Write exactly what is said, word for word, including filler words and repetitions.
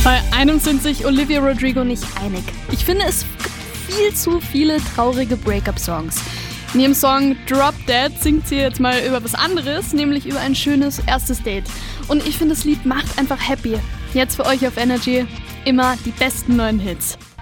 Bei einem sind sich Olivia Rodrigo nicht einig. Ich finde, es gibt viel zu viele traurige Breakup-Songs. In ihrem Song Drop Dead singt sie jetzt mal über was anderes, nämlich über ein schönes erstes Date. Und ich finde, das Lied macht einfach happy. Jetzt für euch auf Energy immer die besten neuen Hits.